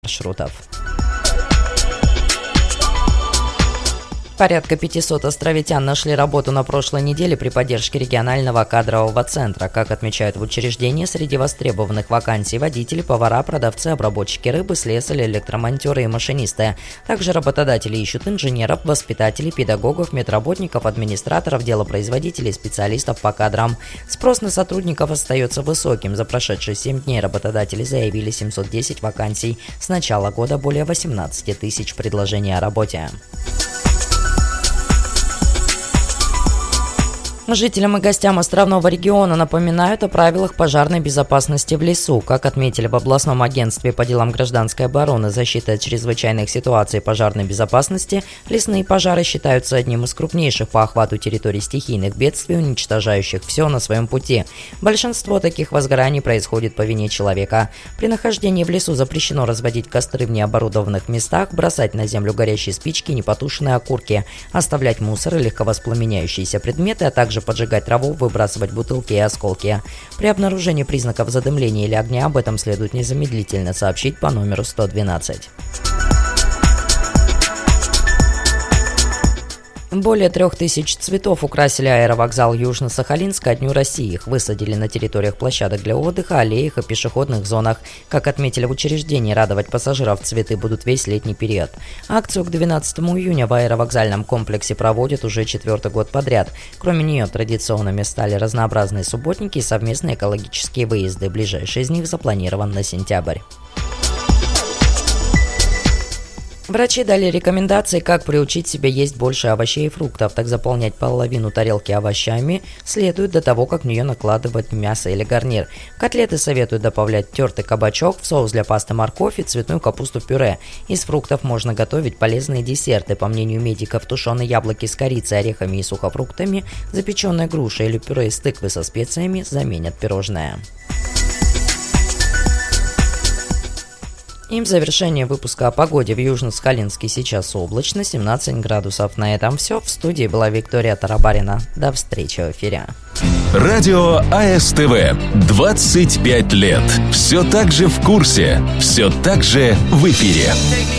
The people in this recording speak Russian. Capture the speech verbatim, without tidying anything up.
маршрутов. Порядка пятисот островитян нашли работу на прошлой неделе при поддержке регионального кадрового центра. Как отмечают в учреждении, среди востребованных вакансий водители, повара, продавцы, обработчики рыбы, слесари, электромонтеры и машинисты. Также работодатели ищут инженеров, воспитателей, педагогов, медработников, администраторов, делопроизводителей, специалистов по кадрам. Спрос на сотрудников остается высоким. За прошедшие семь дней работодатели заявили семьсот десять вакансий. С начала года более восемнадцати тысяч предложений о работе. Жителям и гостям островного региона напоминают о правилах пожарной безопасности в лесу. Как отметили в областном агентстве по делам гражданской обороны, защиты от чрезвычайных ситуаций и пожарной безопасности, лесные пожары считаются одним из крупнейших по охвату территорий стихийных бедствий, уничтожающих все на своем пути. Большинство таких возгораний происходит по вине человека. При нахождении в лесу запрещено разводить костры в необорудованных местах, бросать на землю горящие спички, непотушенные окурки, оставлять мусор и легковоспламеняющиеся предметы, а также поджигать траву, выбрасывать бутылки и осколки. При обнаружении признаков задымления или огня об этом следует незамедлительно сообщить по номеру сто двенадцать. Более трех тысяч цветов украсили аэровокзал Южно-Сахалинск ко Дню России. Их высадили на территориях площадок для отдыха, аллеях и пешеходных зонах. Как отметили в учреждении, радовать пассажиров цветы будут весь летний период. Акцию к двенадцатому июня в аэровокзальном комплексе проводят уже четвертый год подряд. Кроме нее традиционными стали разнообразные субботники и совместные экологические выезды. Ближайший из них запланирован на сентябрь. Врачи дали рекомендации, как приучить себя есть больше овощей и фруктов. Так заполнять половину тарелки овощами следует до того, как в нее накладывать мясо или гарнир. В котлеты советуют добавлять тертый кабачок, в соус для пасты морковь и цветную капусту пюре. Из фруктов можно готовить полезные десерты. По мнению медиков, тушеные яблоки с корицей, орехами и сухофруктами, запеченная груша или пюре из тыквы со специями заменят пирожное. И в завершение выпуска о погоде в Южно-Сахалинске сейчас облачно, семнадцать градусов. На этом все. В студии была Виктория Тарабарина. До встречи в эфире. Радио АСТВ. двадцать пять лет. Все так же в курсе. Все так же в эфире.